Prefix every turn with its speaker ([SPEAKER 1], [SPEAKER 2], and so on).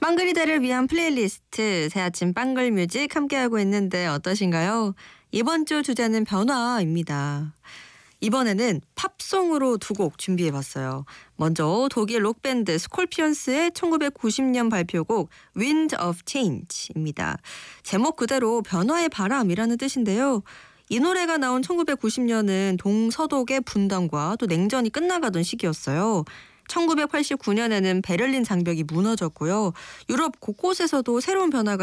[SPEAKER 1] 빵그리다를 위한 플레이리스트 새 아침 빵글뮤직 함께하고 있는데 어떠신가요? 이번 주 주제는 변화입니다. 이번에는 팝송으로 두 곡 준비해봤어요. 먼저 독일 록밴드 스콜피언스의 1990년 발표곡 Wind of Change입니다. 제목 그대로 변화의 바람이라는 뜻인데요. 이 노래가 나온 1990년은 동서독의 분단과 또 냉전이 끝나가던 시기였어요. 1989년에는 베를린 장벽이 무너졌고요. 유럽 곳곳에서도 새로운 변화가